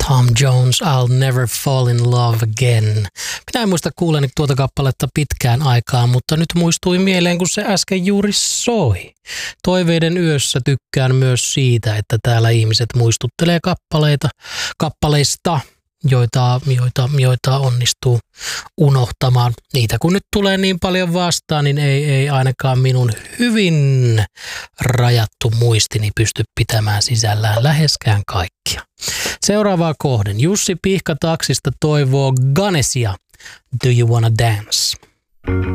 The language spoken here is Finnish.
Tom Jones, I'll Never Fall in Love Again. Minä en muista kuuleni tuota kappaletta pitkään aikaan, mutta nyt muistui mieleen, kun se äsken juuri soi. Toiveiden yössä tykkään myös siitä, että täällä ihmiset muistuttelee kappaleista, joita onnistuu unohtamaan. Niitä kun nyt tulee niin paljon vastaan, niin ei ainakaan minun hyvin rajattu muistini pysty pitämään sisällään läheskään kaikkia. Seuraavaa kohden. Jussi Pihka Taksista toivoo Ganesia. Do you wanna dance?